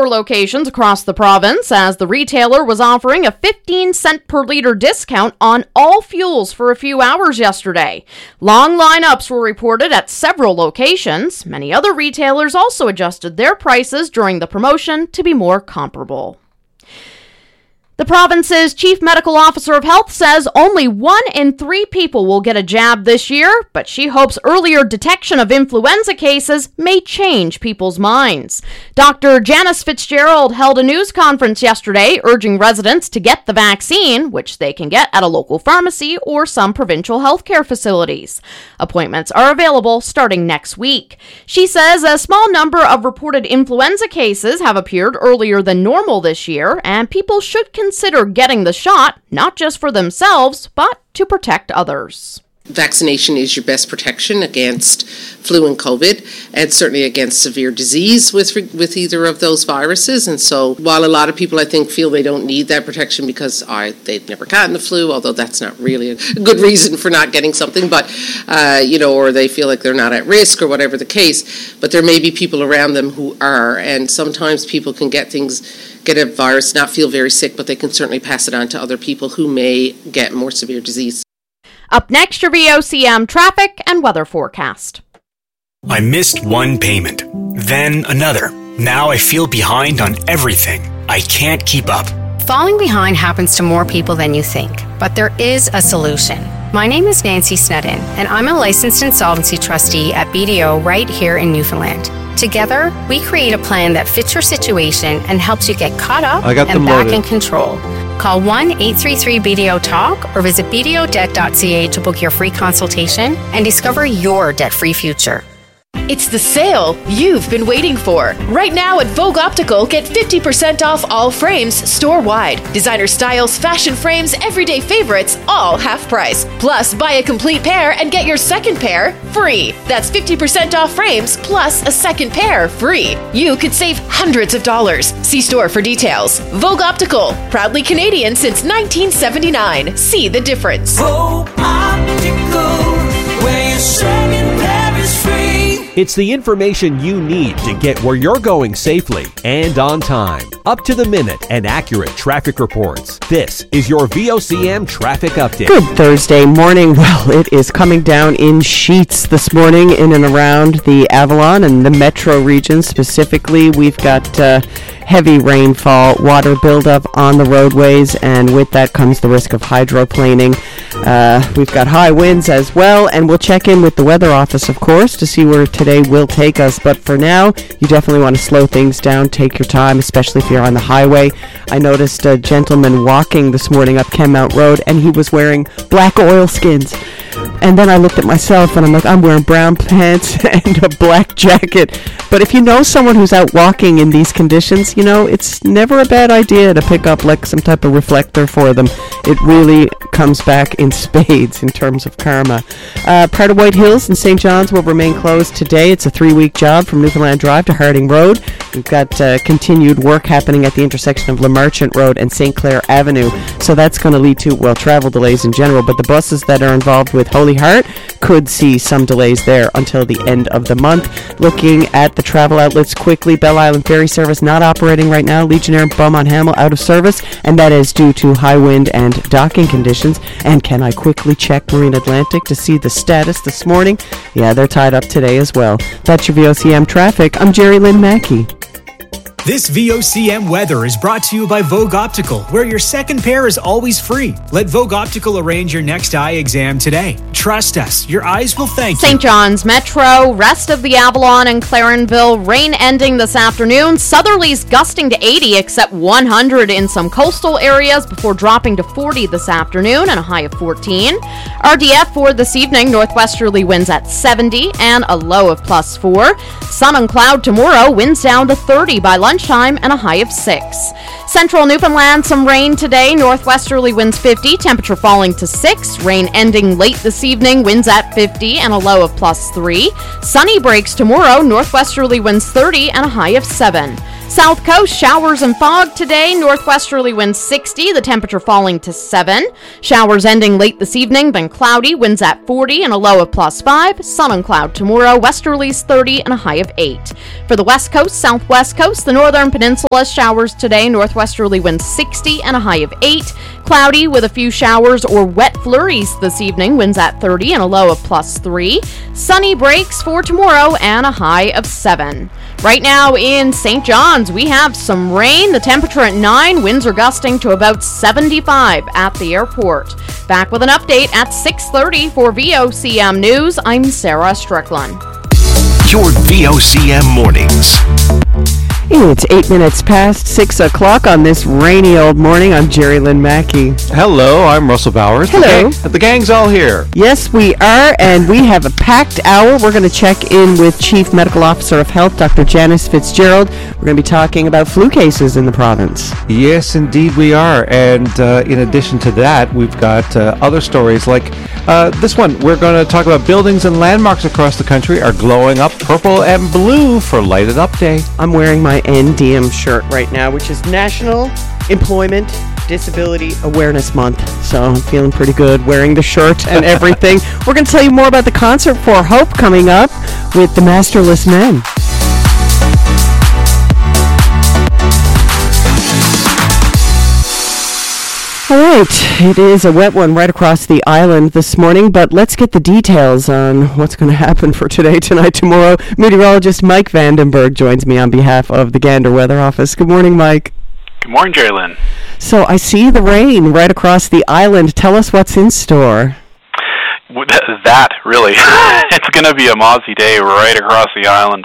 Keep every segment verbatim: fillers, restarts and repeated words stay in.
store locations across the province as the retailer was offering a fifteen cent per liter discount on all fuels for a few hours yesterday. Long lineups were reported at several locations. Many other retailers also adjusted their prices during the promotion to be more comparable. The province's chief medical officer of health says only one in three people will get a jab this year, but she hopes earlier detection of influenza cases may change people's minds. Doctor Janice Fitzgerald held a news conference yesterday urging residents to get the vaccine, which they can get at a local pharmacy or some provincial healthcare facilities. Appointments are available starting next week. She says a small number of reported influenza cases have appeared earlier than normal this year, and people should consider Consider getting the shot, not just for themselves, but to protect others. Vaccination is your best protection against flu and COVID, and certainly against severe disease with with either of those viruses. And so while a lot of people, I think, feel they don't need that protection because I, they've never gotten the flu, although that's not really a good reason for not getting something, but, uh, you know, or they feel like they're not at risk or whatever the case, but there may be people around them who are, and sometimes people can get things get a virus, not feel very sick, but they can certainly pass it on to other people who may get more severe disease. Up next, your V O C M traffic and weather forecast. I missed one payment, then another. Now I feel behind on everything. I can't keep up. Falling behind happens to more people than you think, but there is a solution. My name is Nancy Snedden, and I'm a licensed insolvency trustee at B D O right here in Newfoundland. Together, we create a plan that fits your situation and helps you get caught up and back loaded. in control. Call one eight three three B D O talk or visit b d o debt dot c a to book your free consultation and discover your debt-free future. It's the sale you've been waiting for. Right now at Vogue Optical, get fifty percent off all frames store-wide. Designer styles, fashion frames, everyday favorites, all half price. Plus, buy a complete pair and get your second pair free. That's fifty percent off frames plus a second pair free. You could save hundreds of dollars. See store for details. Vogue Optical, proudly Canadian since nineteen seventy-nine. See the difference. Vogue Optical, where your second pair is free. It's the information you need to get where you're going safely and on time. Up to the minute and accurate traffic reports. This is your V O C M traffic update. Good Thursday morning. Well, it is coming down in sheets this morning in and around the Avalon and the metro region specifically. We've got uh, heavy rainfall, water buildup on the roadways, and with that comes the risk of hydroplaning. Uh, we've got high winds as well, and we'll check in with the weather office, of course, to see where today will take us. But for now, you definitely want to slow things down, take your time, especially if you're on the highway. I noticed a gentleman walking this morning up Kenmount Road, and he was wearing black oilskins. And then I looked at myself, and I'm like, I'm wearing brown pants and a black jacket. But if you know someone who's out walking in these conditions, you know, it's never a bad idea to pick up like some type of reflector for them. It really comes back in spades in terms of karma. Uh, part of White Hills and Saint John's will remain closed today. It's a three-week job from Newfoundland Drive to Harding Road. We've got uh, continued work happening at the intersection of Le Marchant Road and Saint Clair Avenue. So that's going to lead to, well, travel delays in general. But the buses that are involved with Holy Heart could see some delays there until the end of the month. Looking at the travel outlets quickly, Belle Island Ferry Service not operating right now. Legionnaire and Beaumont Hamel out of service, and that is due to high wind and docking conditions. And can I quickly check Marine Atlantic to see the status this morning? Yeah, they're tied up today as well. That's your V O C M traffic. I'm Jerry Lynn Mackey. This V O C M weather is brought to you by Vogue Optical, where your second pair is always free. Let Vogue Optical arrange your next eye exam today. Trust us, your eyes will thank you. Saint John's Metro, rest of the Avalon and Clarenville, rain ending this afternoon. Southerlies gusting to eighty, except one hundred in some coastal areas before dropping to forty this afternoon and a high of fourteen. R D F for this evening, northwesterly winds at seventy and a low of plus four. Sun and cloud tomorrow, winds down to thirty by lunchtime and a high of six. Central Newfoundland, some rain today, northwesterly winds fifty, temperature falling to six. Rain ending late this evening, winds at fifty and a low of plus three. Sunny breaks tomorrow, northwesterly winds thirty and a high of seven. South Coast, showers and fog today. Northwesterly winds sixty, the temperature falling to seven. Showers ending late this evening, then cloudy, winds at forty and a low of plus five. Sun and cloud tomorrow, westerlies thirty and a high of eight. For the West Coast, Southwest Coast, the Northern Peninsula, showers today. Northwesterly winds sixty and a high of eight. Cloudy with a few showers or wet flurries this evening, winds at thirty and a low of plus three. Sunny breaks for tomorrow and a high of seven. Right now in Saint John's, we have some rain. The temperature at nine, winds are gusting to about seventy-five at the airport. Back with an update at six thirty for V O C M News. I'm Sarah Strickland. Your V O C M mornings. It's eight minutes past six o'clock on this rainy old morning. I'm Jerry Lynn Mackey. Hello, I'm Russell Bowers. Hello. The, gang, the gang's all here. Yes, we are, and we have a packed hour. We're going to check in with Chief Medical Officer of Health, Doctor Janice Fitzgerald. We're going to be talking about flu cases in the province. Yes, indeed we are. And uh, in addition to that, we've got uh, other stories like uh, this one. We're going to talk about buildings and landmarks across the country are glowing up purple and blue for Lighted Up Day. I'm wearing my N D M shirt right now, which is National Employment Disability Awareness Month. So I'm feeling pretty good wearing the shirt and everything. We're going to tell you more about the Concert for Hope coming up with the Masterless Men. All right, it is a wet one right across the island this morning, but let's get the details on what's going to happen for today, tonight, tomorrow. Meteorologist Mike Vandenberg joins me on behalf of the Gander Weather Office. Good morning, Mike. Good morning, Jerry Lynn. So I see the rain right across the island. Tell us what's in store. That, really. It's going to be a mozzie day right across the island,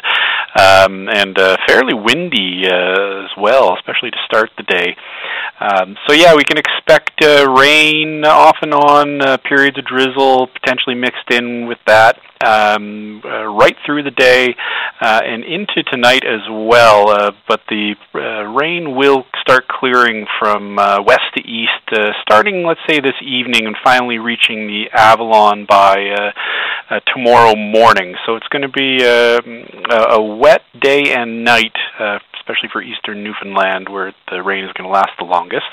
um, and uh, fairly windy uh, as well, especially to start the day. Um, so yeah, we can expect uh, rain off and on, uh, periods of drizzle potentially mixed in with that um, uh, right through the day uh, and into tonight as well. Uh, but the uh, rain will start clearing from uh, west to east, uh, starting, let's say, this evening and finally reaching the Avalon by uh, uh, tomorrow morning. So it's going to be uh, a wet day and night, uh, especially for eastern Newfoundland, where the rain is going to last the longest.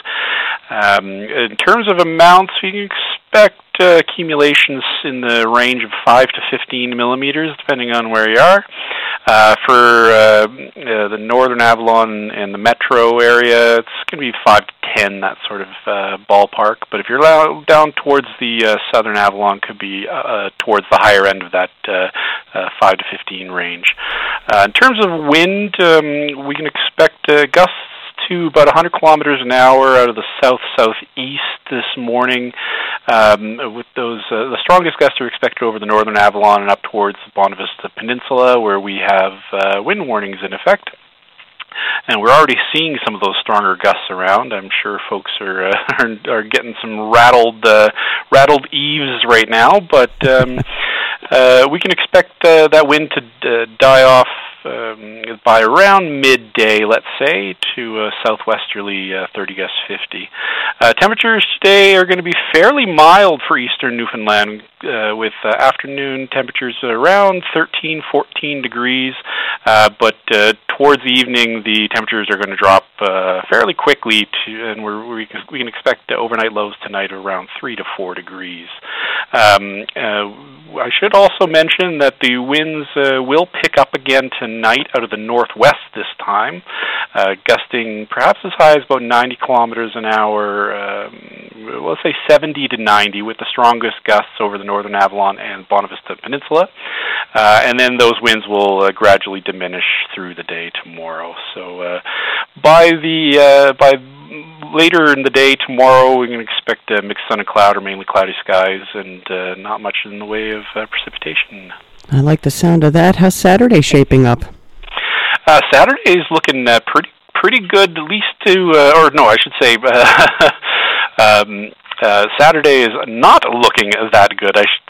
Um, in terms of amounts, we can expect uh, accumulations in the range of five to fifteen millimeters, depending on where you are. Uh, for uh, uh, the northern Avalon and the metro area, it's going to be five to ten, that sort of uh, ballpark. But if you're down towards the uh, southern Avalon, could be uh, towards the higher end of that uh, uh, five to fifteen range. Uh, in terms of wind, um, we can expect uh, gusts to about one hundred kilometers an hour out of the south-southeast this morning. Um, with those, uh, the strongest gusts are expected over the northern Avalon and up towards the Bonavista Peninsula, where we have uh, wind warnings in effect. And we're already seeing some of those stronger gusts around. I'm sure folks are uh, are, are getting some rattled uh, rattled eaves right now, but um, uh, we can expect uh, that wind to uh, die off um, by around midday, let's say, to uh, southwesterly uh, thirty gust fifty. Uh, temperatures today are going to be fairly mild for eastern Newfoundland, uh, with uh, afternoon temperatures around thirteen, fourteen degrees, uh, but uh, towards the evening, the temperatures are going to drop uh, fairly quickly, to, and we're, we, can, we can expect the overnight lows tonight around three to four degrees. Um, uh, I should also mention that the winds uh, will pick up again tonight out of the northwest this time, uh, gusting perhaps as high as about ninety kilometers an hour, um, let's say seventy to ninety, with the strongest gusts over the northern Avalon and Bonavista Peninsula. Uh, and then those winds will uh, gradually diminish through the day tomorrow. So uh, by the uh, by later in the day tomorrow, we can expect a mixed sun and cloud or mainly cloudy skies, and uh, not much in the way of uh, precipitation. I like the sound of that. How's Saturday shaping up? Uh, Saturday is looking uh, pretty pretty good, at least to, uh, or no, I should say, uh, um, uh, Saturday is not looking that good, I should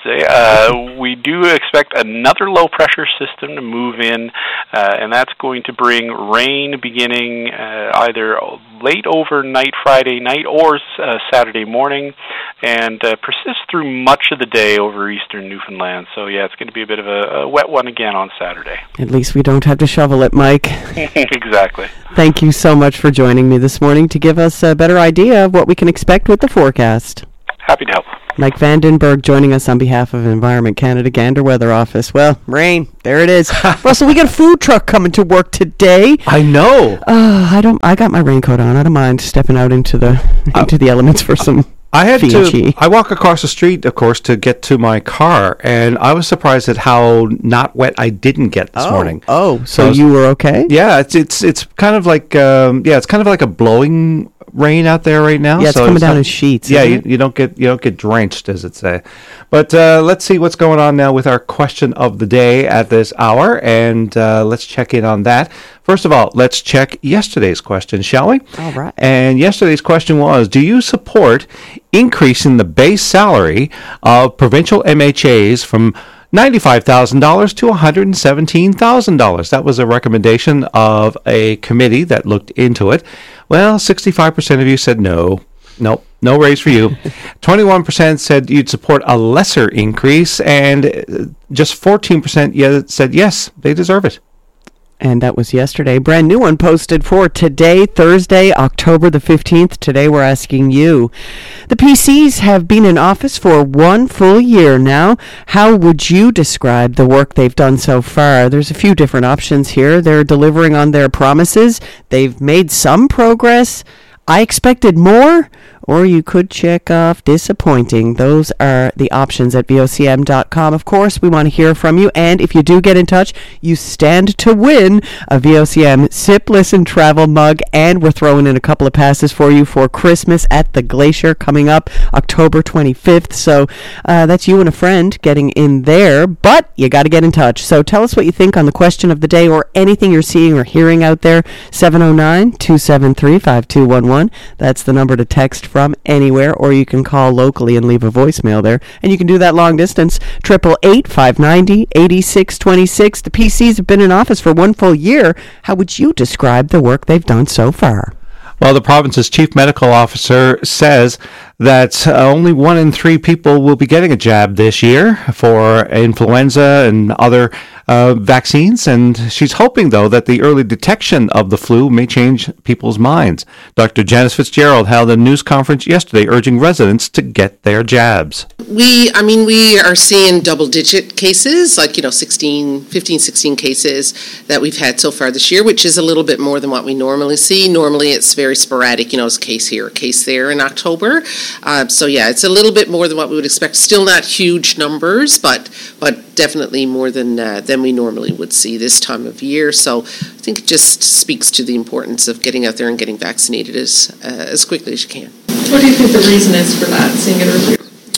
say. Uh, we do expect another low-pressure system to move in, uh, and that's going to bring rain beginning uh, either late overnight Friday night or uh, Saturday morning, and uh, persist through much of the day over eastern Newfoundland. So, yeah, it's going to be a bit of a, a wet one again on Saturday. At least we don't have to shovel it, Mike. Exactly. Thank you so much for joining me this morning to give us a better idea of what we can expect with the forecast. Happy to help. Mike Vandenberg joining us on behalf of Environment Canada Gander Weather Office. Well, rain, there it is. Russell, we got a food truck coming to work today. I know. Uh, I don't. I got my raincoat on. I don't mind stepping out into the into uh, the elements for some. I had Fiji. to. I walk across the street, of course, to get to my car, and I was surprised at how not wet I didn't get this oh. morning. Oh, so, so was, you were okay? Yeah, it's it's it's kind of like um, yeah, it's kind of like a blowing rain out there right now. Yeah, it's so coming it's down not, in sheets. Yeah, isn't you, you don't get you don't get drenched, as it say. But uh, let's see what's going on now with our question of the day at this hour, and uh, let's check in on that. First of all, let's check yesterday's question, shall we? All right. And yesterday's question was, do you support increasing the base salary of provincial M H As from ninety-five thousand dollars to one hundred seventeen thousand dollars? That was a recommendation of a committee that looked into it. Well, sixty-five percent of you said no. Nope, no raise for you. twenty-one percent said you'd support a lesser increase, and just fourteen percent said yes, they deserve it. And that was yesterday. Brand new one posted for today, Thursday, October the fifteenth. Today we're asking you. The P Cs have been in office for one full year now. How would you describe the work they've done so far? There's a few different options here. They're delivering on their promises. They've made some progress. I expected more, or you could check off disappointing. Those are the options at V O C M dot com. Of course, we want to hear from you, and if you do get in touch, you stand to win a V O C M Sip, Listen, Travel mug, and we're throwing in a couple of passes for you for Christmas at the Glacier coming up October twenty-fifth. So uh, that's you and a friend getting in there, but you got to get in touch. So tell us what you think on the question of the day or anything you're seeing or hearing out there. seven oh nine, two seven three, five two one one. That's the number to text from anywhere, or you can call locally and leave a voicemail there. And you can do that long distance, triple eight, five ninety, eighty-six twenty-six. The P Cs have been in office for one full year. How would you describe the work they've done so far? Well, the province's chief medical officer says that uh, only one in three people will be getting a jab this year for influenza and other uh, vaccines. And she's hoping, though, that the early detection of the flu may change people's minds. Doctor Janice Fitzgerald held a news conference yesterday urging residents to get their jabs. We, I mean, we are seeing double-digit cases, like, you know, sixteen, fifteen, sixteen cases that we've had so far this year, which is a little bit more than what we normally see. Normally, it's very sporadic, you know, it's a case here, a case there in October. Uh, so, yeah, it's a little bit more than what we would expect. Still not huge numbers, but but definitely more than uh, than we normally would see this time of year. So I think it just speaks to the importance of getting out there and getting vaccinated as uh, as quickly as you can. What do you think the reason is for that, seeing it earlier?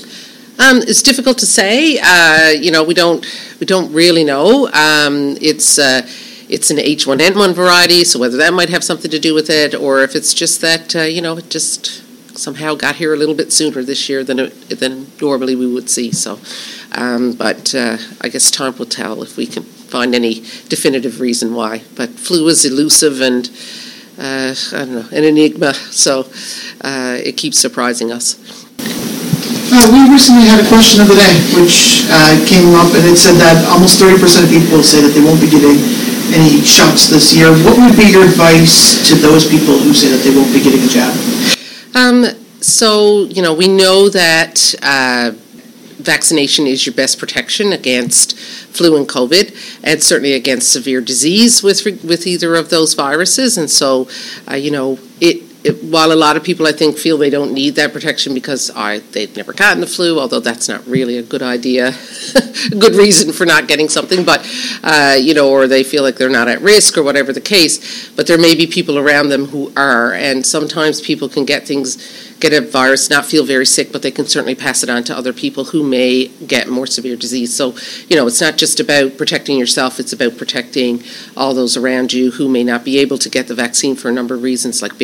Um, it's difficult to say. Uh, you know, we don't we don't really know. Um, it's uh, it's an H one N one variety, so whether that might have something to do with it, or if it's just that uh, you know it just somehow got here a little bit sooner this year than it, than normally we would see. So, um, but uh, I guess time will tell if we can find any definitive reason why. But flu is elusive and uh, I don't know, an enigma. So uh, it keeps surprising us. Uh, we recently had a question of the day, which uh, came up, and it said that almost thirty percent of people say that they won't be getting any shots this year. What would be your advice to those people who say that they won't be getting a jab? Um, so, you know, we know that uh, vaccination is your best protection against flu and COVID, and certainly against severe disease with with either of those viruses. And so, uh, you know, it, it while a lot of people, I think, feel they don't need that protection because I, they've never gotten the flu, although that's not really a good idea, a good reason for not getting something, but, uh, you know, or they feel like they're not at risk or whatever the case, but there may be people around them who are, and sometimes people can get things get a virus, not feel very sick, but they can certainly pass it on to other people who may get more severe disease. So, you know, it's not just about protecting yourself, it's about protecting all those around you who may not be able to get the vaccine for a number of reasons, like babies under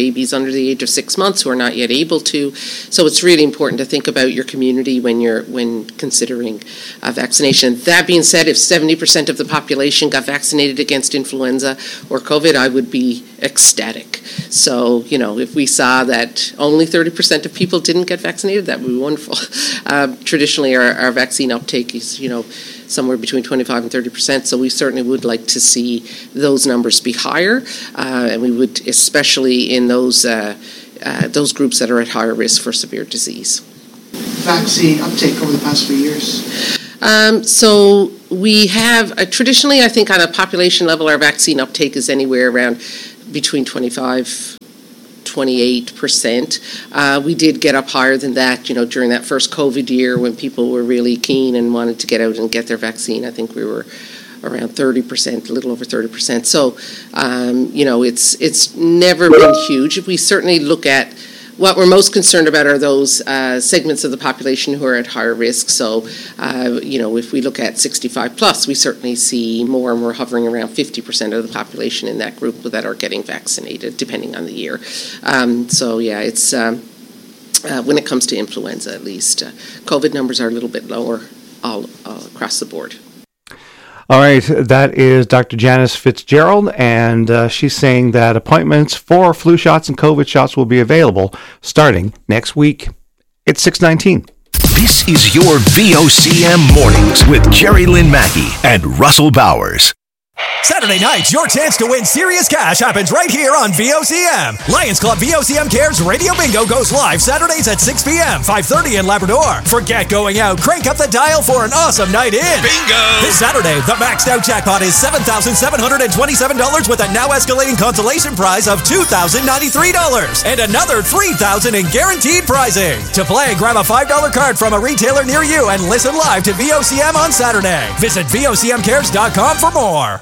under the age of six months who are not yet able to. So it's really important to think about your community when you're when considering uh, vaccination. That being said, if seventy percent of the population got vaccinated against influenza or COVID, I would be ecstatic. So, you know, if we saw that only thirty percent of people didn't get vaccinated, that would be wonderful. Uh, traditionally, our, our vaccine uptake is, you know, somewhere between twenty-five and thirty percent, so we certainly would like to see those numbers be higher, uh, and we would, especially in those uh, uh, those groups that are at higher risk for severe disease. Vaccine uptake over the past few years? Um, so we have, uh, traditionally, I think on a population level, our vaccine uptake is anywhere around between twenty-five, twenty-eight percent. Uh, we did get up higher than that, you know, during that first COVID year when people were really keen and wanted to get out and get their vaccine. I think we were around thirty percent, a little over thirty percent. So, um, you know, it's it's never been huge. We certainly look at what we're most concerned about are those uh, segments of the population who are at higher risk. So, uh, you know, if we look at sixty-five plus, we certainly see more, and we're hovering around fifty percent of the population in that group that are getting vaccinated, depending on the year. Um, so, yeah, it's um, uh, when it comes to influenza, at least, uh, COVID numbers are a little bit lower all, all across the board. All right, that is Doctor Janice Fitzgerald, and uh, she's saying that appointments for flu shots and COVID shots will be available starting next week. It's six nineteen. This is your V O C M Mornings with Jerry Lynn Mackey and Russell Bowers. Saturday night, your chance to win serious cash happens right here on V O C M. Lions Club V O C M Cares Radio Bingo goes live Saturdays at six p.m., five thirty in Labrador. Forget going out. Crank up the dial for an awesome night in. Bingo! This Saturday, the maxed out jackpot is seven thousand seven hundred twenty-seven dollars with a now escalating consolation prize of two thousand ninety-three dollars and another three thousand dollars in guaranteed prizing. To play, grab a five dollar card from a retailer near you and listen live to V O C M on Saturday. Visit V O C M cares dot com for more.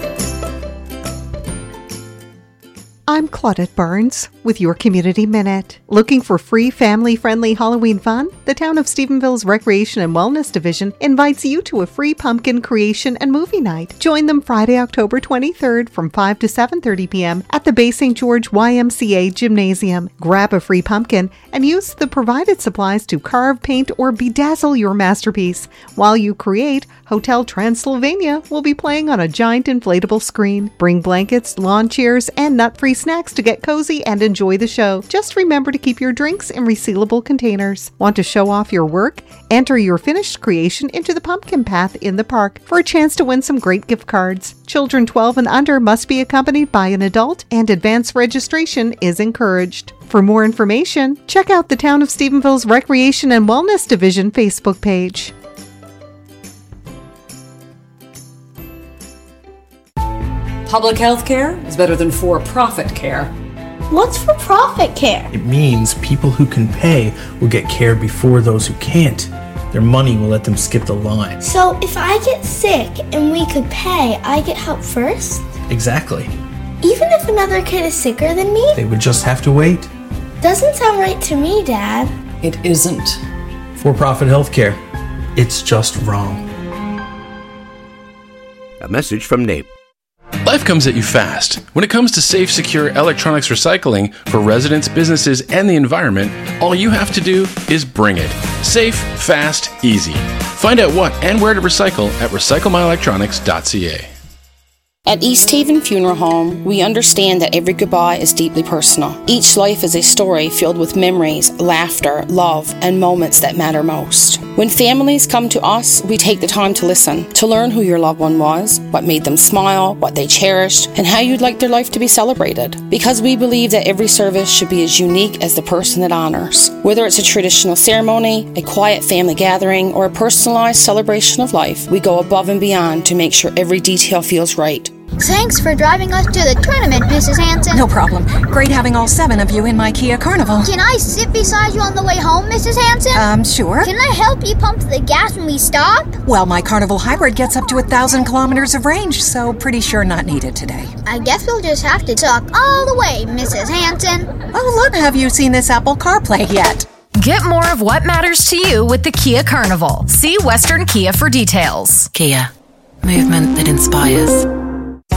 I'm Claudette Barnes with your Community Minute. Looking for free family-friendly Halloween fun? The Town of Stephenville's Recreation and Wellness Division invites you to a free pumpkin creation and movie night. Join them Friday, October twenty-third from five to seven thirty p.m. at the Bay Saint George Y M C A Gymnasium. Grab a free pumpkin and use the provided supplies to carve, paint, or bedazzle your masterpiece. While you create, Hotel Transylvania will be playing on a giant inflatable screen. Bring blankets, lawn chairs, and nut-free snacks to get cozy and enjoy the show. Just remember to keep your drinks in resealable containers. Want to show off your work? Enter your finished creation into the pumpkin path in the park for a chance to win some great gift cards. Children twelve and under must be accompanied by an adult, and advance registration is encouraged. For more information, check out the Town of Stephenville's Recreation and Wellness Division Facebook page. Public health care is better than for-profit care. What's for-profit care? It means people who can pay will get care before those who can't. Their money will let them skip the line. So if I get sick and we could pay, I get help first? Exactly. Even if another kid is sicker than me? They would just have to wait. Doesn't sound right to me, Dad. It isn't. For-profit health care. It's just wrong. A message from N A P. Life comes at you fast. When it comes to safe, secure electronics recycling for residents, businesses, and the environment, all you have to do is bring it. Safe, fast, easy. Find out what and where to recycle at recycle my electronics dot c a. At East Haven Funeral Home, we understand that every goodbye is deeply personal. Each life is a story filled with memories, laughter, love, and moments that matter most. When families come to us, we take the time to listen, to learn who your loved one was, what made them smile, what they cherished, and how you'd like their life to be celebrated. Because we believe that every service should be as unique as the person it honors. Whether it's a traditional ceremony, a quiet family gathering, or a personalized celebration of life, we go above and beyond to make sure every detail feels right. Thanks for driving us to the tournament, Missus Hanson. No problem. Great having all seven of you in my Kia Carnival. Can I sit beside you on the way home, Missus Hanson? Um, sure. Can I help you pump the gas when we stop? Well, my Carnival Hybrid gets up to a thousand kilometers of range, so pretty sure not needed today. I guess we'll just have to talk all the way, Missus Hanson. Oh, look, have you seen this Apple CarPlay yet? Get more of what matters to you with the Kia Carnival. See Western Kia for details. Kia. Movement that inspires.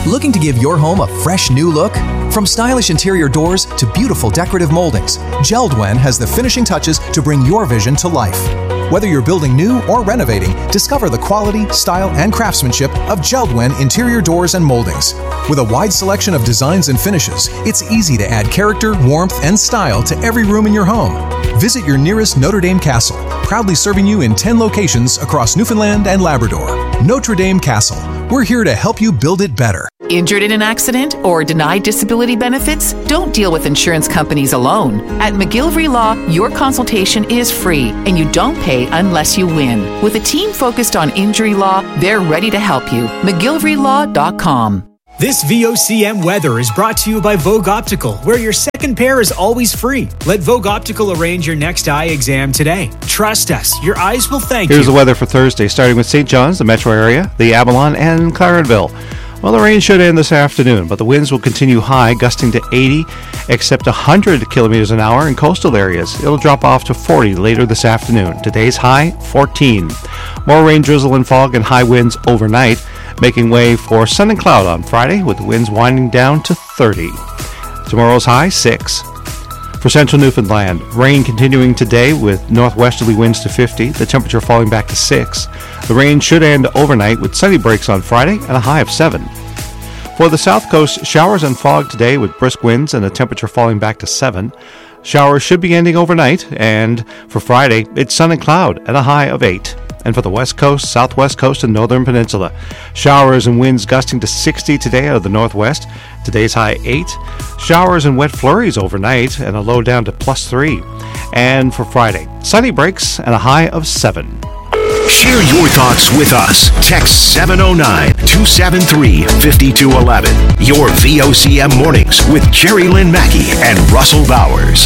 Looking to give your home a fresh new look? From stylish interior doors to beautiful decorative moldings, Geldwen has the finishing touches to bring your vision to life. Whether you're building new or renovating, discover the quality, style, and craftsmanship of Geldwen interior doors and moldings. With a wide selection of designs and finishes, it's easy to add character, warmth, and style to every room in your home. Visit your nearest Notre Dame Castle, proudly serving you in ten locations across Newfoundland and Labrador. Notre Dame Castle. We're here to help you build it better. Injured in an accident or denied disability benefits? Don't deal with insurance companies alone. At McGillivray Law, your consultation is free and you don't pay unless you win. With a team focused on injury law, they're ready to help you. McGillivray Law dot com. This V O C M weather is brought to you by Vogue Optical, where your second pair is always free. Let Vogue Optical arrange your next eye exam today. Trust us, your eyes will thank Here's you. Here's the weather for Thursday, starting with Saint John's, the metro area, the Avalon, and Clarenville. Well, the rain should end this afternoon, but the winds will continue high, gusting to eighty, except one hundred kilometers an hour in coastal areas. It'll drop off to forty later this afternoon. Today's high, fourteen. More rain, drizzle, and fog and high winds overnight, making way for sun and cloud on Friday, with the winds winding down to thirty. Tomorrow's high, six. For central Newfoundland, rain continuing today with northwesterly winds to fifty, the temperature falling back to six. The rain should end overnight with sunny breaks on Friday and a high of seven. For the south coast, showers and fog today with brisk winds and a temperature falling back to seven. Showers should be ending overnight, and for Friday, it's sun and cloud at a high of eight. And for the west coast, southwest coast, and northern peninsula, showers and winds gusting to sixty today out of the northwest. Today's high eight. Showers and wet flurries overnight and a low down to plus three. And for Friday, sunny breaks and a high of seven. Share your thoughts with us. Text seven oh nine, two seven three, five two one one. Your V O C M Mornings with Jerry Lynn Mackey and Russell Bowers.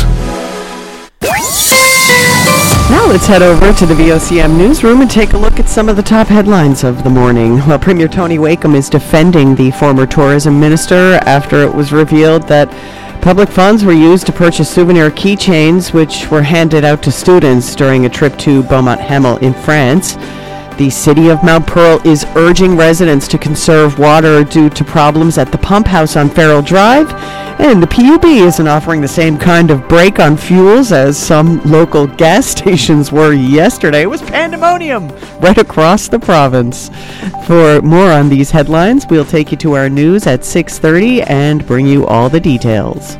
Now let's head over to the V O C M newsroom and take a look at some of the top headlines of the morning. Well, Premier Tony Wakeham is defending the former tourism minister after it was revealed that public funds were used to purchase souvenir keychains which were handed out to students during a trip to Beaumont-Hamel in France. The city of Mount Pearl is urging residents to conserve water due to problems at the pump house on Farrell Drive. And the P U B isn't offering the same kind of break on fuels as some local gas stations were yesterday. It was pandemonium right across the province. For more on these headlines, we'll take you to our news at six thirty and bring you all the details.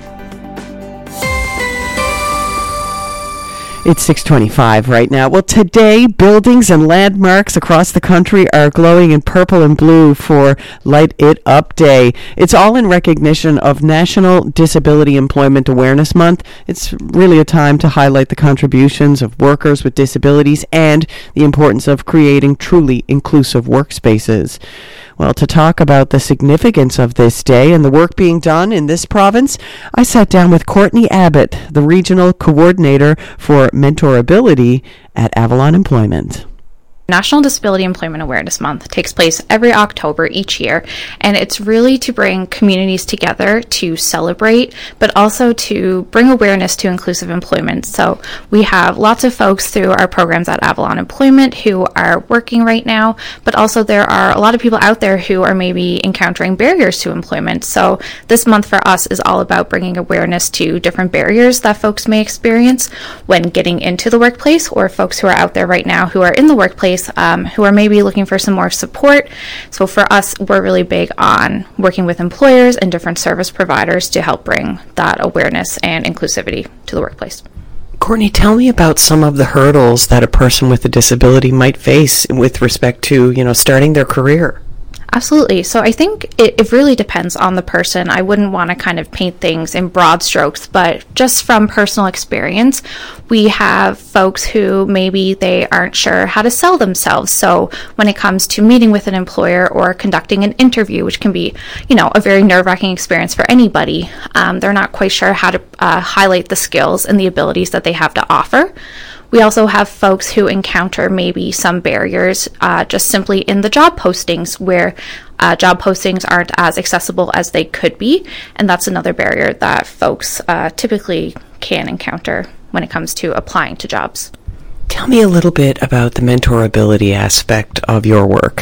It's six twenty-five right now. Well, today, buildings and landmarks across the country are glowing in purple and blue for Light It Up Day. It's all in recognition of National Disability Employment Awareness Month. It's really a time to highlight the contributions of workers with disabilities and the importance of creating truly inclusive workspaces. Well, to talk about the significance of this day and the work being done in this province, I sat down with Courtney Abbott, the Regional Coordinator for Mentorability at Avalon Employment. National Disability Employment Awareness Month takes place every October each year, and it's really to bring communities together to celebrate, but also to bring awareness to inclusive employment. So we have lots of folks through our programs at Avalon Employment who are working right now, but also there are a lot of people out there who are maybe encountering barriers to employment. So this month for us is all about bringing awareness to different barriers that folks may experience when getting into the workplace, or folks who are out there right now who are in the workplace Um, who are maybe looking for some more support. So for us, we're really big on working with employers and different service providers to help bring that awareness and inclusivity to the workplace. Courtney, tell me about some of the hurdles that a person with a disability might face with respect to, you know, starting their career. Absolutely. So I think it, it really depends on the person. I wouldn't want to kind of paint things in broad strokes, but just from personal experience, we have folks who maybe they aren't sure how to sell themselves. So when it comes to meeting with an employer or conducting an interview, which can be, you know, a very nerve-wracking experience for anybody, um, they're not quite sure how to uh, highlight the skills and the abilities that they have to offer. We also have folks who encounter maybe some barriers uh, just simply in the job postings, where uh, job postings aren't as accessible as they could be, and that's another barrier that folks uh, typically can encounter when it comes to applying to jobs. Tell me a little bit about the mentorability aspect of your work.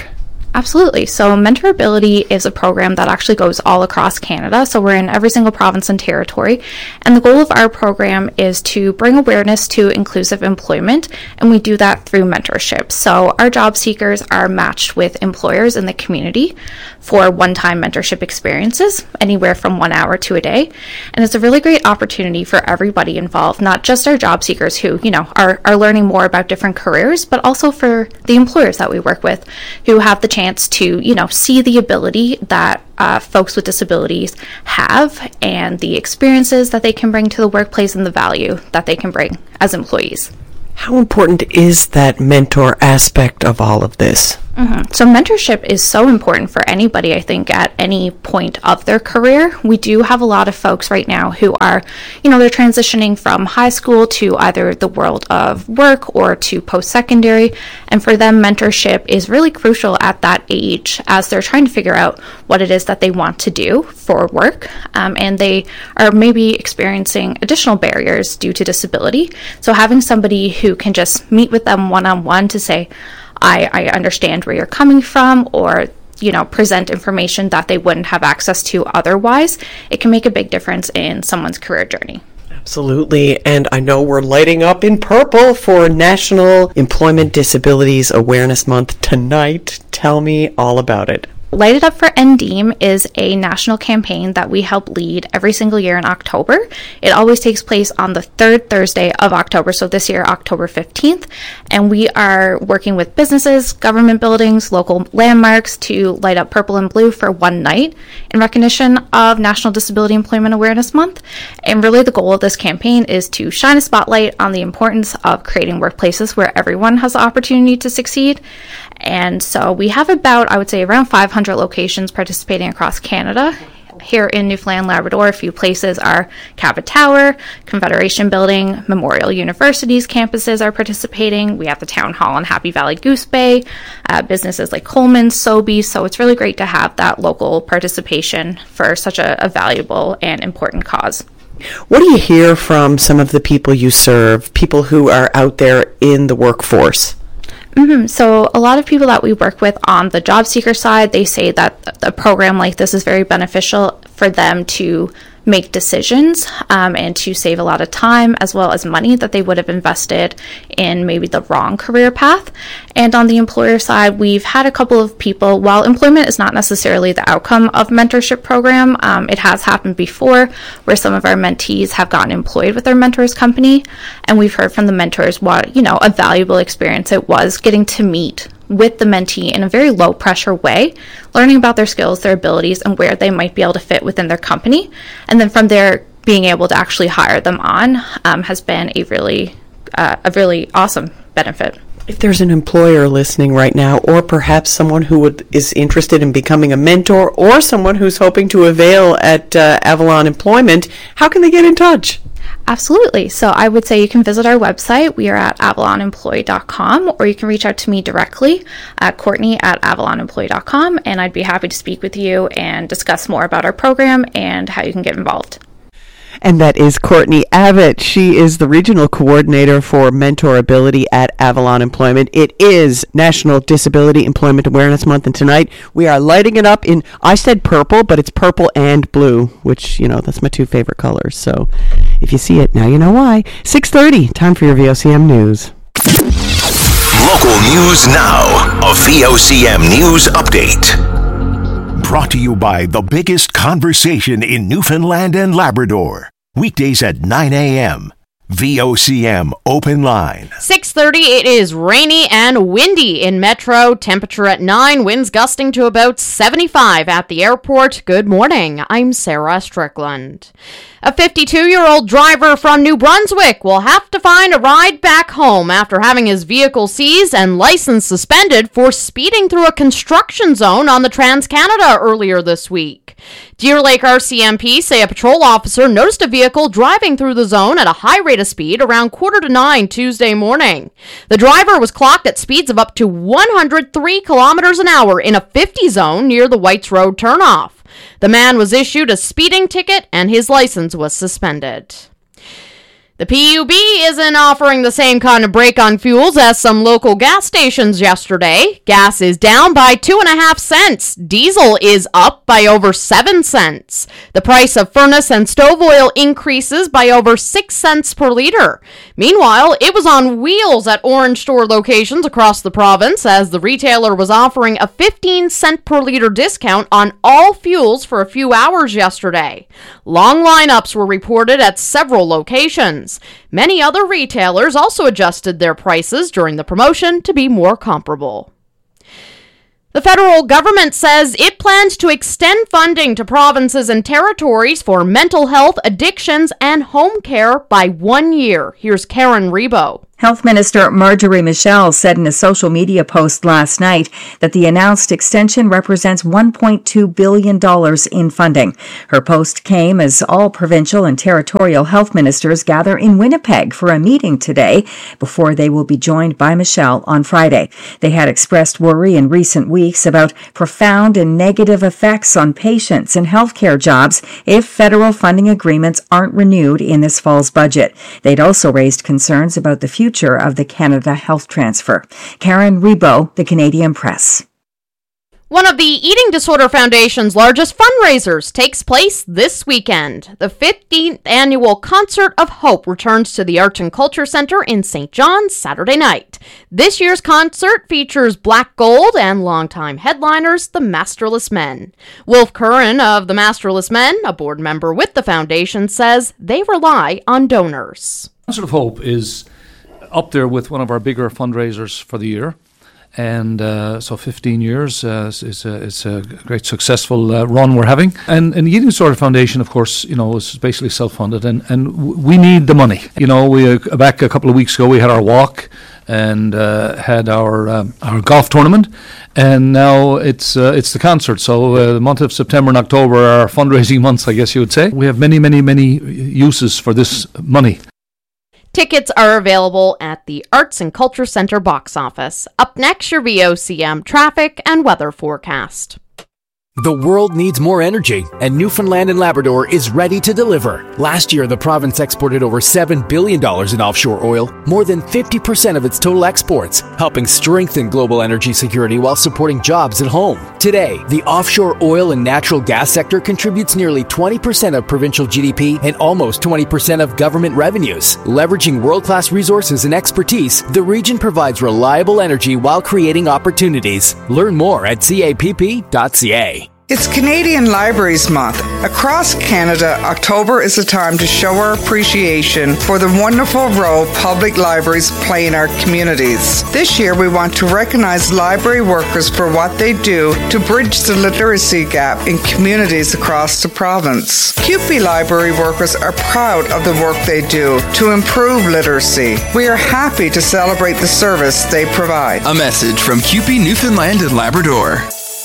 Absolutely. So Mentorability is a program that actually goes all across Canada. So we're in every single province and territory. And the goal of our program is to bring awareness to inclusive employment. And we do that through mentorship. So our job seekers are matched with employers in the community for one-time mentorship experiences, anywhere from one hour to a day. And it's a really great opportunity for everybody involved, not just our job seekers who, you know, are, are learning more about different careers, but also for the employers that we work with who have the chance to, you know, see the ability that uh, folks with disabilities have and the experiences that they can bring to the workplace and the value that they can bring as employees. How important is that mentor aspect of all of this? Mm-hmm. So mentorship is so important for anybody, I think, at any point of their career. We do have a lot of folks right now who are, you know, they're transitioning from high school to either the world of work or to post-secondary. And for them, mentorship is really crucial at that age as they're trying to figure out what it is that they want to do for work. Um, and they are maybe experiencing additional barriers due to disability. So having somebody who can just meet with them one-on-one to say, I, I understand where you're coming from, or, you know, present information that they wouldn't have access to otherwise, it can make a big difference in someone's career journey. Absolutely. And I know we're lighting up in purple for National Employment Disabilities Awareness Month tonight. Tell me all about it. Light It Up for N D E A M is a national campaign that we help lead every single year in October. It always takes place on the third Thursday of October, so this year, October fifteenth. And we are working with businesses, government buildings, local landmarks to light up purple and blue for one night in recognition of National Disability Employment Awareness Month. And really the goal of this campaign is to shine a spotlight on the importance of creating workplaces where everyone has the opportunity to succeed. And so we have about, I would say, around five hundred locations participating across Canada. Here in Newfoundland, Labrador, a few places are Cabot Tower, Confederation Building, Memorial University's campuses are participating. We have the Town Hall in Happy Valley Goose Bay, uh, businesses like Coleman, Sobeys. So it's really great to have that local participation for such a, a valuable and important cause. What do you hear from some of the people you serve, people who are out there in the workforce? Mm-hmm. So a lot of people that we work with on the job seeker side, they say that a program like this is very beneficial for them to make decisions um, and to save a lot of time as well as money that they would have invested in maybe the wrong career path. And on the employer side, we've had a couple of people, while employment is not necessarily the outcome of mentorship program, um, it has happened before where some of our mentees have gotten employed with their mentor's company. And we've heard from the mentors what, you know, a valuable experience it was getting to meet with the mentee in a very low pressure way, learning about their skills, their abilities, and where they might be able to fit within their company. And then from there, being able to actually hire them on um, has been a really, uh, a really awesome benefit. If there's an employer listening right now, or perhaps someone who would, is interested in becoming a mentor, or someone who's hoping to avail at uh, Avalon Employment, how can they get in touch? Absolutely. So I would say you can visit our website. We are at avalon employee dot com, or you can reach out to me directly at Courtney at avalon employee dot com, and I'd be happy to speak with you and discuss more about our program and how you can get involved. And that is Courtney Abbott. She is the Regional Coordinator for Mentorability at Avalon Employment. It is National Disability Employment Awareness Month, and tonight we are lighting it up in, I said purple, but it's purple and blue, which, you know, that's my two favorite colors. So if you see it, now you know why. six thirty, time for your V O C M News. Local news now. A V O C M News Update. Brought to you by the biggest conversation in Newfoundland and Labrador. Weekdays at nine a.m. V O C M Open Line. six thirty, it is rainy and windy in Metro. Temperature at nine, winds gusting to about seventy-five at the airport. Good morning, I'm Sarah Strickland. A fifty-two-year-old driver from New Brunswick will have to find a ride back home after having his vehicle seized and license suspended for speeding through a construction zone on the Trans-Canada earlier this week. Deer Lake R C M P say a patrol officer noticed a vehicle driving through the zone at a high rate of speed around quarter to nine Tuesday morning. The driver was clocked at speeds of up to one hundred three kilometers an hour in a fifty zone near the Whites Road turnoff. The man was issued a speeding ticket and his license was suspended. The P U B isn't offering the same kind of break on fuels as some local gas stations yesterday. Gas is down by two and a half cents. Diesel is up by over seven cents. The price of furnace and stove oil increases by over six cents per liter. Meanwhile, it was on wheels at Orange store locations across the province as the retailer was offering a fifteen cent per liter discount on all fuels for a few hours yesterday. Long lineups were reported at several locations. Many other retailers also adjusted their prices during the promotion to be more comparable. The federal government says it plans to extend funding to provinces and territories for mental health, addictions, and home care by one year. Here's Karen Rebo. Health Minister Marjorie Michel said in a social media post last night that the announced extension represents one point two billion dollars in funding. Her post came as all provincial and territorial health ministers gather in Winnipeg for a meeting today before they will be joined by Michel on Friday. They had expressed worry in recent weeks about profound and negative effects on patients and healthcare jobs if federal funding agreements aren't renewed in this fall's budget. They'd also raised concerns about the future of the Canada Health Transfer. Karen Rebo, The Canadian Press. One of the Eating Disorder Foundation's largest fundraisers takes place this weekend. The fifteenth Annual Concert of Hope returns to the Arts and Culture Centre in Saint John's Saturday night. This year's concert features Black Gold and longtime headliners, the Masterless Men. Wolf Curran of the Masterless Men, a board member with the foundation, says they rely on donors. Concert of Hope is up there with one of our bigger fundraisers for the year. And uh, so fifteen years uh, is, a, is a great successful uh, run we're having. And, and the Eating Disorder Foundation, of course, you know, is basically self-funded, and, and w- we need the money. You know, we uh, back a couple of weeks ago, we had our walk and uh, had our um, our golf tournament, and now it's uh, it's the concert. So uh, the month of September and October are our fundraising months, I guess you would say. We have many, many, many uses for this money. Tickets are available at the Arts and Culture Centre box office. Up next, your V O C M traffic and weather forecast. The world needs more energy, and Newfoundland and Labrador is ready to deliver. Last year, the province exported over seven billion dollars in offshore oil, more than fifty percent of its total exports, helping strengthen global energy security while supporting jobs at home. Today, the offshore oil and natural gas sector contributes nearly twenty percent of provincial G D P and almost twenty percent of government revenues. Leveraging world-class resources and expertise, the region provides reliable energy while creating opportunities. Learn more at C A P P dot C A. It's Canadian Libraries Month. Across Canada, October is a time to show our appreciation for the wonderful role public libraries play in our communities. This year, we want to recognize library workers for what they do to bridge the literacy gap in communities across the province. C U P E library workers are proud of the work they do to improve literacy. We are happy to celebrate the service they provide. A message from C U P E Newfoundland and Labrador.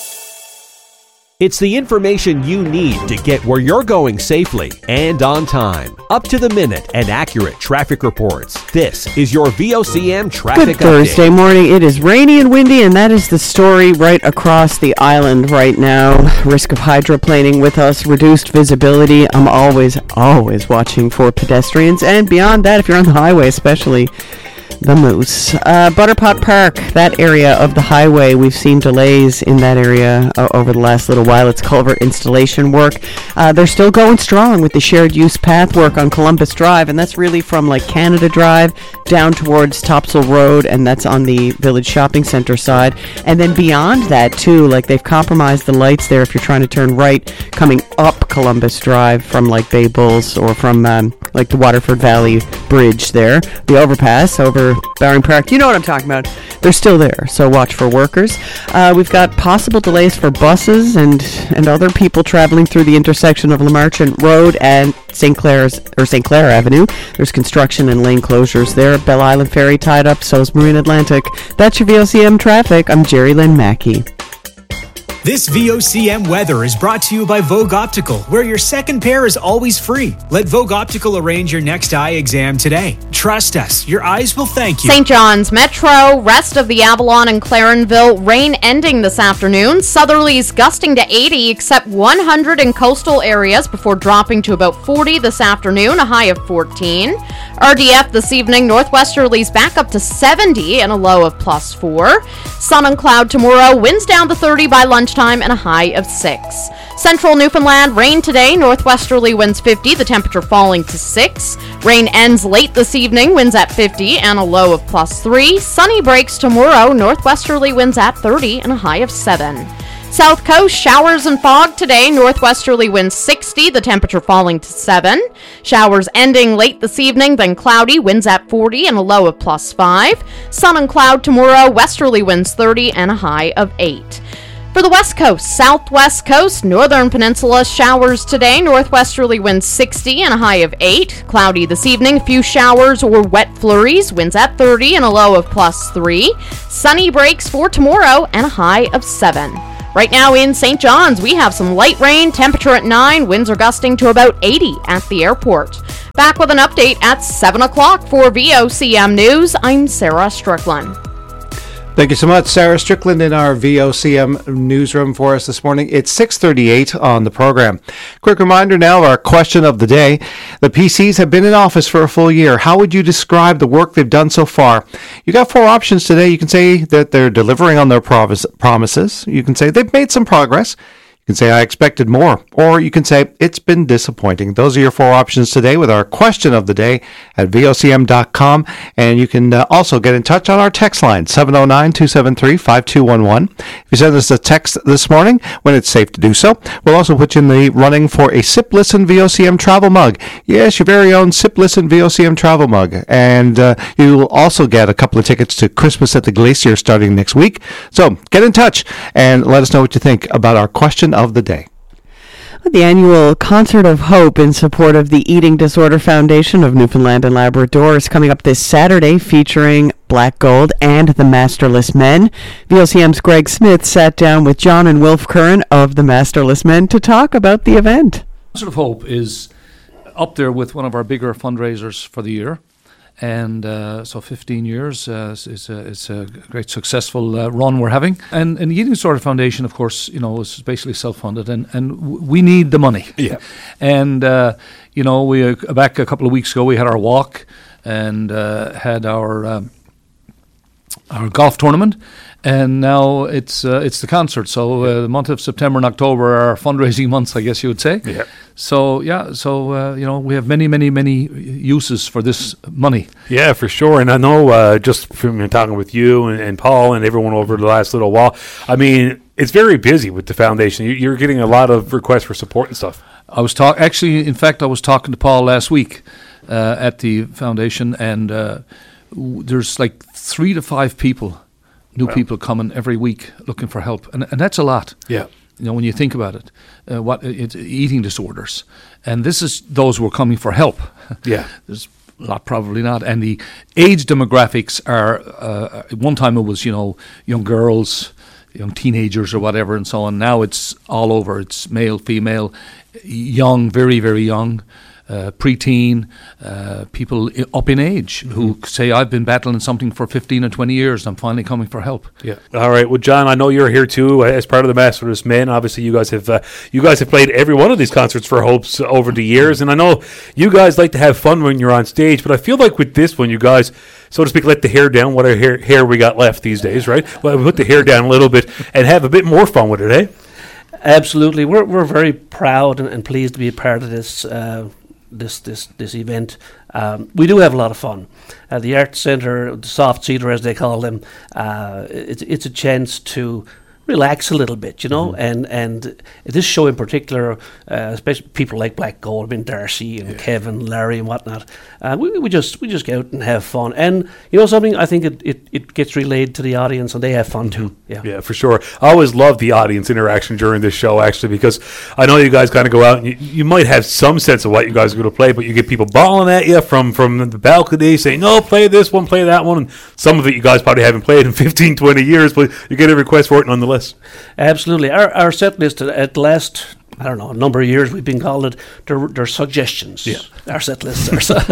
It's the information you need to get where you're going safely and on time. Up to the minute and accurate traffic reports. This is your V O C M Traffic Good Thursday Update. morning. It is rainy and windy, and that is the story right across the island right now. Risk of hydroplaning with us, reduced visibility. I'm always, always watching for pedestrians. And beyond that, if you're on the highway especially, the Moose. Uh, Butterpot Park, that area of the highway, we've seen delays in that area uh, over the last little while. It's culvert installation work. Uh, they're still going strong with the shared use path work on Columbus Drive, and that's really from like Canada Drive down towards Topsail Road, and that's on the Village Shopping Centre side. And then beyond that too, like they've compromised the lights there if you're trying to turn right coming up Columbus Drive from like Bay Bulls or from um, like the Waterford Valley Bridge there, the overpass over Bowring Park. You know what I'm talking about. They're still there, so watch for workers. Uh, we've got possible delays for buses and, and other people traveling through the intersection of Lamarchant Road and Saint Clair's or Saint Clair Avenue. There's construction and lane closures there. Belle Island Ferry tied up, so is Marine Atlantic. That's your V O C M traffic. I'm Jerry Lynn Mackey. This V O C M weather is brought to you by Vogue Optical, where your second pair is always free. Let Vogue Optical arrange your next eye exam today. Trust us, your eyes will thank you. Saint John's Metro, rest of the Avalon and Clarenville, rain ending this afternoon. Southerlies gusting to eighty, except one hundred in coastal areas before dropping to about forty this afternoon, a high of fourteen. R D F this evening, northwesterlies back up to seventy and a low of plus four. Sun and cloud tomorrow, winds down to thirty by lunchtime and a high of six. Central Newfoundland, rain today, northwesterly winds fifty, the temperature falling to six. Rain ends late this evening, winds at fifty and a low of plus three. Sunny breaks tomorrow, northwesterly winds at thirty and a high of seven. South Coast, showers and fog today, northwesterly winds sixty, the temperature falling to seven. Showers ending late this evening, then cloudy, winds at forty and a low of plus five. Sun and cloud tomorrow, westerly winds thirty and a high of eight. For the West Coast, Southwest Coast, Northern Peninsula, showers today, northwesterly winds sixty and a high of eight. Cloudy this evening, a few showers or wet flurries, winds at thirty and a low of plus three. Sunny breaks for tomorrow and a high of seven. Right now in Saint John's, we have some light rain, temperature at nine, winds are gusting to about eighty at the airport. Back with an update at seven o'clock for V O C M News. I'm Sarah Strickland. Thank you so much, Sarah Strickland, in our V O C M newsroom for us this morning. It's six thirty-eight on the program. Quick reminder now of our question of the day. The P Cs have been in office for a full year. How would you describe the work they've done so far? You got four options today. You can say that they're delivering on their promise, promises. You can say they've made some progress. You can say, I expected more. Or you can say, it's been disappointing. Those are your four options today with our question of the day at V O C M dot com. And you can uh, also get in touch on our text line, seven oh nine, two seven three, five two one one. If you send us a text this morning, when it's safe to do so, we'll also put you in the running for a Sip Listen V O C M travel mug. Yes, your very own Sip Listen V O C M travel mug. And uh, you will also get a couple of tickets to Christmas at the Glacier starting next week. So get in touch and let us know what you think about our question of the day. The annual Concert of Hope in support of the Eating Disorder Foundation of Newfoundland and Labrador is coming up this Saturday, featuring Black Gold and the Masterless Men. V O C M's Greg Smith sat down with John and Wilf Curran of the Masterless Men to talk about the event. Concert of Hope is up there with one of our bigger fundraisers for the year. And uh, so fifteen years uh, is, a, is a great successful uh, run we're having. And, and the Eating Disorder Foundation, of course, you know, is basically self-funded, and, and w- we need the money. Yeah. And, uh, you know, we uh, back a couple of weeks ago, we had our walk and uh, had our um, our golf tournament. And now it's uh, it's the concert. So uh, the month of September and October are our fundraising months, I guess you would say. Yeah. So, yeah, so, uh, you know, we have many, many, many uses for this money. Yeah, for sure. And I know uh, just from talking with you and, and Paul and everyone over the last little while, I mean, it's very busy with the foundation. You're getting a lot of requests for support and stuff. I was talk actually, in fact, I was talking to Paul last week uh, at the foundation, and uh, w- there's like three to five people New wow. people coming every week looking for help, and and that's a lot. Yeah, you know, when you think about it, uh, what it's eating disorders, and this is those who are coming for help. Yeah, there's a lot probably not, and the age demographics are. Uh, at one time it was you know young girls, young teenagers or whatever, and so on. Now it's all over. It's male, female, young, very very young. Uh, preteen, uh, people I- up in age mm-hmm. who say, I've been battling something for fifteen or twenty years, and I'm finally coming for help. Yeah. All right. Well, John, I know you're here too uh, as part of the Masterless Men. Obviously, you guys have uh, you guys have played every one of these concerts for Hopes over the years, and I know you guys like to have fun when you're on stage, but I feel like with this one, you guys, so to speak, let the hair down, what hair, hair we got left these days, right? Well, we put the hair down a little bit and have a bit more fun with it, eh? Absolutely. We're we're very proud and, and pleased to be a part of this uh this this this event. Um, we do have a lot of fun. Uh, the Arts Centre, the Soft Cedar as they call them, uh, it's it's a chance to relax a little bit, you know, mm-hmm. and and this show in particular, uh, especially people like Black Gold, I mean Darcy and yeah. Kevin, Larry and whatnot, uh, we we just we just go out and have fun, and you know something, I think it, it, it gets relayed to the audience and they have fun too. Yeah, yeah, for sure. I always love the audience interaction during this show actually, because I know you guys kind of go out and you, you might have some sense of what you guys are going to play, but you get people bawling at you from from the balcony saying, no, play this one, play that one, and some of it you guys probably haven't played in fifteen, twenty years, but you get a request for it nonetheless. Absolutely. Our our set list at last I don't know, a number of years we've been called it, they're, they're suggestions. Yeah. Our set lists are so.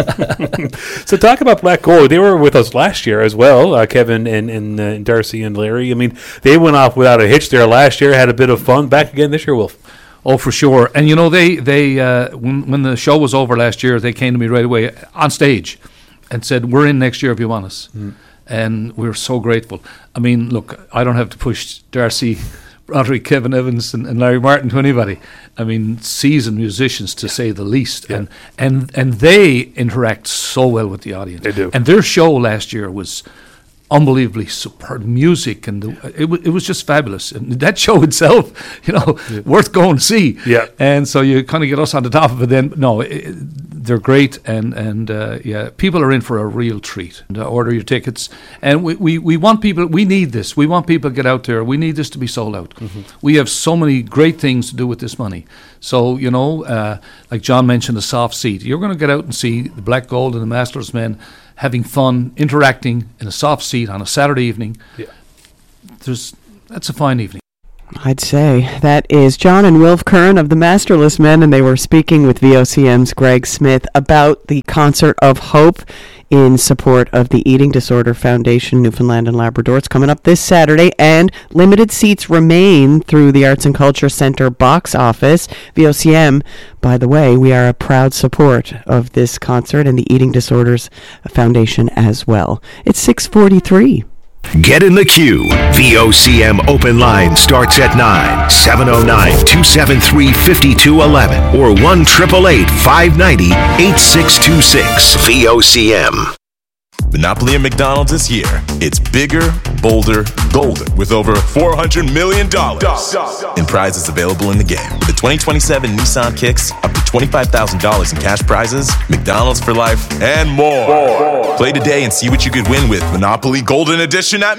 So talk about Black Gold. They were with us last year as well, uh, Kevin and, and uh, Darcy and Larry. I mean, they went off without a hitch there last year, had a bit of fun. Back again this year, Wolf. Oh, for sure. And, you know, they, they uh, when, when the show was over last year, they came to me right away on stage and said, we're in next year if you want us. Mm. And we were so grateful. I mean, look, I don't have to push Darcy, Roderick, Kevin Evans and, and Larry Martin to anybody. I mean, seasoned musicians to say the least. Yeah. And, and and they interact so well with the audience. They do. And their show last year was unbelievably superb music, and the, it, w- it was just fabulous. And that show itself, you know, yeah. worth going to see. Yeah. And so you kind of get us on the top of it then. No, it, they're great, and, and uh, yeah, people are in for a real treat. And, uh, order your tickets. And we, we, we want people, we need this. We want people to get out there. We need this to be sold out. Mm-hmm. We have so many great things to do with this money. So, you know, uh, like John mentioned, a soft seat. You're going to get out and see the Black Gold and the Masters Men having fun, interacting in a soft seat on a Saturday evening. Yeah. There's that's a fine evening. I'd say that is John and Wilf Curran of the Masterless Men, and they were speaking with V O C M's Greg Smith about the Concert of Hope in support of the Eating Disorder Foundation, Newfoundland and Labrador. It's coming up this Saturday, and limited seats remain through the Arts and Culture Centre box office. V O C M, by the way, we are a proud support of this concert and the Eating Disorders Foundation as well. It's six forty-three. Get in the queue. V O C M open line starts at nine. seven oh nine, two seven three, five two one one or one eight eight eight, five nine zero, eight six two six. V O C M. Monopoly at McDonald's is here. It's bigger, bolder, golden, with over four hundred million dollars in prizes available in the game. With the twenty twenty-seven Nissan Kicks, up to twenty-five thousand dollars in cash prizes, McDonald's for life, and more. more. Play today and see what you could win with Monopoly Golden Edition at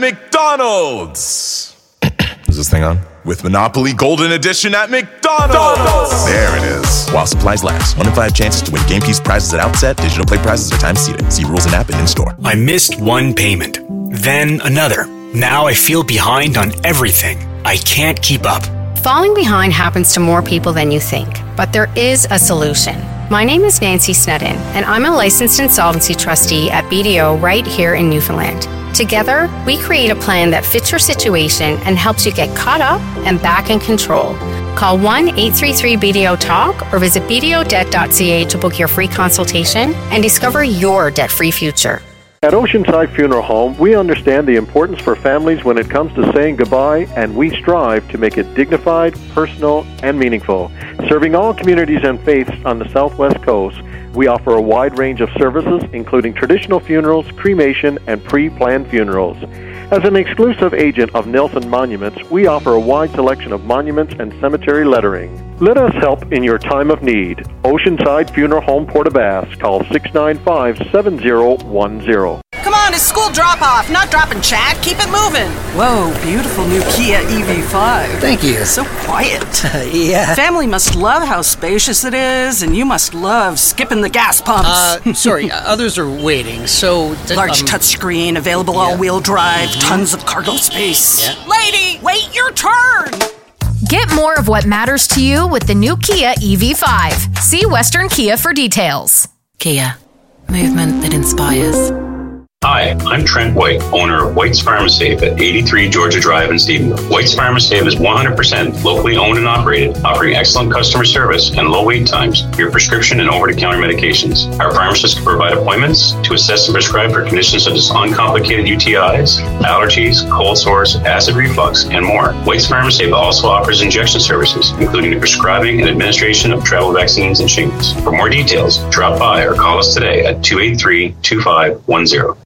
McDonald's. Is this thing on? With Monopoly Golden Edition at McDonald's. McDonald's. There it is. While supplies last. One in five chances to win game piece prizes at outset. Digital play prizes are time seated. See rules and app and in-store. I missed one payment, then another. Now I feel behind on everything. I can't keep up. Falling behind happens to more people than you think, but there is a solution. My name is Nancy Snedden, and I'm a licensed insolvency trustee at B D O right here in Newfoundland. Together, we create a plan that fits your situation and helps you get caught up and back in control. Call one eight three three B D O talk or visit b d o debt dot c a to book your free consultation and discover your debt-free future. At Oceanside Funeral Home, we understand the importance for families when it comes to saying goodbye, and we strive to make it dignified, personal, and meaningful. Serving all communities and faiths on the Southwest Coast, we offer a wide range of services, including traditional funerals, cremation, and pre-planned funerals. As an exclusive agent of Nelson Monuments, we offer a wide selection of monuments and cemetery lettering. Let us help in your time of need. Oceanside Funeral Home, Port-aux-Basques. Call six nine five, seven zero one zero. Come on, it's school drop-off, not dropping chat. Keep it moving. Whoa, beautiful new Kia E V five. Thank you. So quiet. Yeah. Family must love how spacious it is, and you must love skipping the gas pumps. Uh, sorry, others are waiting, so... Th- Large um, touchscreen, available yeah. all-wheel drive, mm-hmm. tons of cargo space. Yeah. Lady, wait your turn! Get more of what matters to you with the new Kia E V five. See Western Kia for details. Kia. Movement that inspires. Hi, I'm Trent White, owner of White's Pharmasafe at eighty-three Georgia Drive in Stephenville. White's Pharmasafe is one hundred percent locally owned and operated, offering excellent customer service and low wait times for your prescription and over-the-counter medications. Our pharmacists can provide appointments to assess and prescribe for conditions such as uncomplicated U T Is, allergies, cold sores, acid reflux, and more. White's Pharmasafe also offers injection services, including the prescribing and administration of travel vaccines and shingles. For more details, drop by or call us today at two eight three, two five one zero.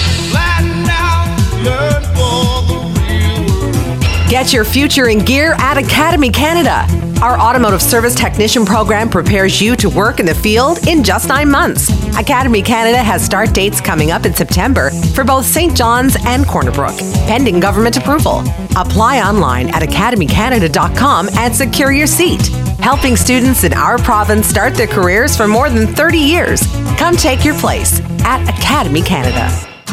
Get your future in gear at Academy Canada. Our automotive service technician program prepares you to work in the field in just nine months. Academy Canada has start dates coming up in September for both Saint John's and Corner Brook, pending government approval. Apply online at academy canada dot com and secure your seat. Helping students in our province start their careers for more than thirty years. Come take your place at Academy Canada.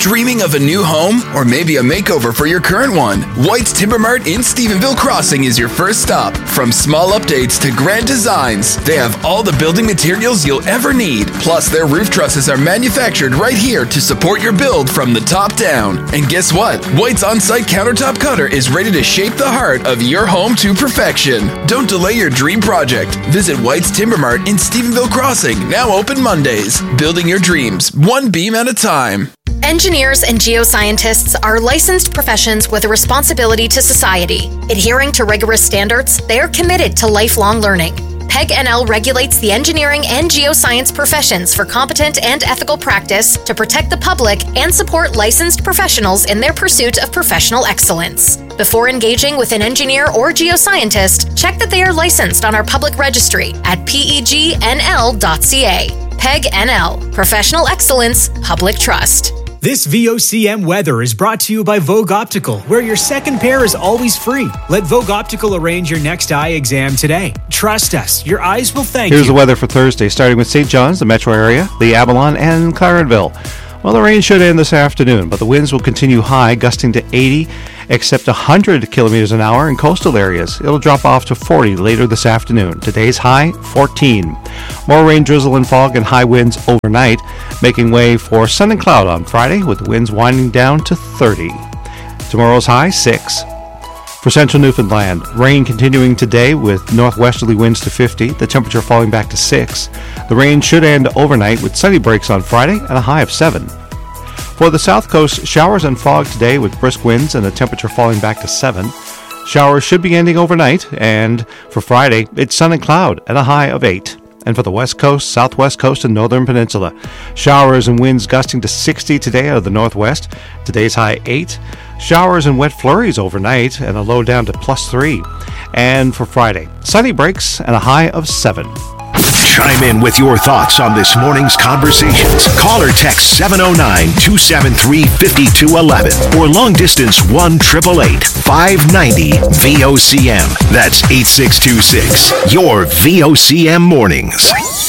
Dreaming of a new home or maybe a makeover for your current one? White's Timber Mart in Stephenville Crossing is your first stop. From small updates to grand designs, they have all the building materials you'll ever need. Plus, their roof trusses are manufactured right here to support your build from the top down. And guess what? White's on-site countertop cutter is ready to shape the heart of your home to perfection. Don't delay your dream project. Visit White's Timber Mart in Stephenville Crossing, now open Mondays. Building your dreams, one beam at a time. Engineers and geoscientists are licensed professions with a responsibility to society. Adhering to rigorous standards, they are committed to lifelong learning. P E G N L regulates the engineering and geoscience professions for competent and ethical practice to protect the public and support licensed professionals in their pursuit of professional excellence. Before engaging with an engineer or geoscientist, check that they are licensed on our public registry at P E G N L dot C A. P E G N L, Professional Excellence, Public Trust. This V O C M weather is brought to you by Vogue Optical, where your second pair is always free. Let Vogue Optical arrange your next eye exam today. Trust us, your eyes will thank Here's you. the weather for Thursday, starting with Saint John's, the metro area, the Avalon, and Clarenville. Well, the rain should end this afternoon, but the winds will continue high, gusting to eighty, except one hundred kilometers an hour in coastal areas. It'll drop off to forty later this afternoon. Today's high, fourteen. More rain, drizzle, and fog and high winds overnight, making way for sun and cloud on Friday, with the winds winding down to thirty. Tomorrow's high, six. For central Newfoundland, rain continuing today with northwesterly winds to fifty, the temperature falling back to six. The rain should end overnight with sunny breaks on Friday and a high of seven. For the south coast, showers and fog today with brisk winds and the temperature falling back to seven. Showers should be ending overnight, and for Friday, it's sun and cloud at a high of eight. And for the west coast, southwest coast, and northern peninsula, showers and winds gusting to sixty today out of the northwest. Today's high eight. Showers and wet flurries overnight and a low down to plus three. And for Friday, sunny breaks and a high of seven. Chime in with your thoughts on this morning's conversations. Call or text seven oh nine, two seven three, five two one one or long distance one eight eight eight, five nine zero, V O C M. That's eight six two six. Your V O C M mornings.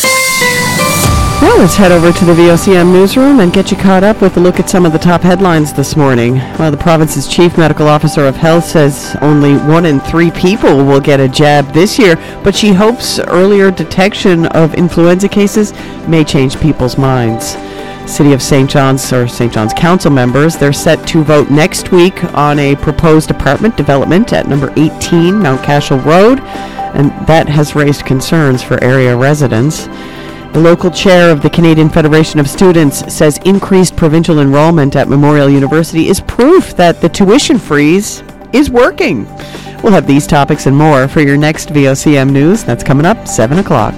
Well, let's head over to the V O C M newsroom and get you caught up with a look at some of the top headlines this morning. Well, the province's chief medical officer of health says only one in three people will get a jab this year, but she hopes earlier detection of influenza cases may change people's minds. City of Saint John's or Saint John's Council members, they're set to vote next week on a proposed apartment development at number eighteen Mount Cashel Road, and that has raised concerns for area residents. The local chair of the Canadian Federation of Students says increased provincial enrollment at Memorial University is proof that the tuition freeze is working. We'll have these topics and more for your next V O C M News. That's coming up seven o'clock.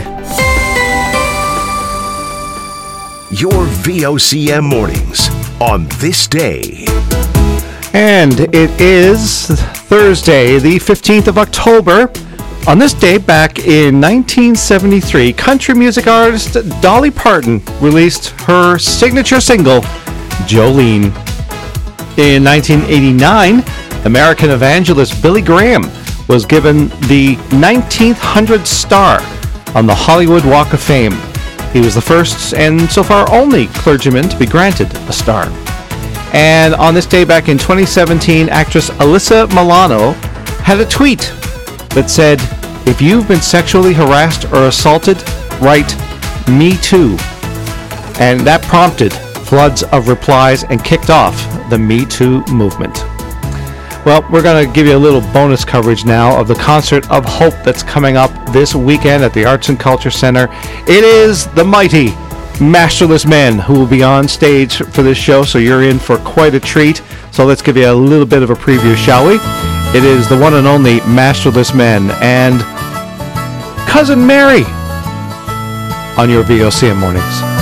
Your V O C M mornings on this day. And it is Thursday, the fifteenth of October. On this day, back in nineteen seventy-three, country music artist Dolly Parton released her signature single, Jolene. In nineteen eighty-nine, American evangelist Billy Graham was given the nineteenth hundred star on the Hollywood Walk of Fame. He was the first and so far only clergyman to be granted a star. And on this day, back in twenty seventeen, actress Alyssa Milano had a tweet that said, "If you've been sexually harassed or assaulted, write Me Too." And that prompted floods of replies and kicked off the Me Too movement. Well, we're going to give you a little bonus coverage now of the Concert of Hope that's coming up this weekend at the Arts and Culture Center. It is the mighty Masterless Men who will be on stage for this show, so you're in for quite a treat. So let's give you a little bit of a preview, shall we? It is the one and only Masterless Men and Cousin Mary on your V O C M mornings.